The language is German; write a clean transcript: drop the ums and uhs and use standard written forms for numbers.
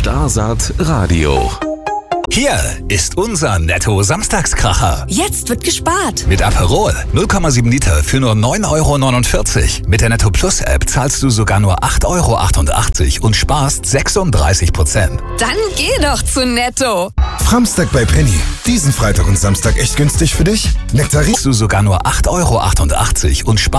Starsaat Radio. Hier ist unser Netto-Samstagskracher. Jetzt wird gespart. Mit Aperol 0,7 Liter für nur 9,49 €. Mit der Netto Plus App zahlst du sogar nur 8,88 € und sparst 36%. Dann geh doch zu Netto. Framstag bei Penny. Diesen Freitag und Samstag echt günstig für dich? Nektarinen Du sogar nur 8,88 € und sparst